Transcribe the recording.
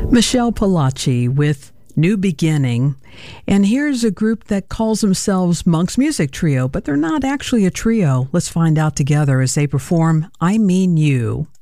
Michelle Palaci with New Beginning. And here's a group that calls themselves Monk's Music Trio, but they're not actually a trio. Let's find out together as they perform I Mean You.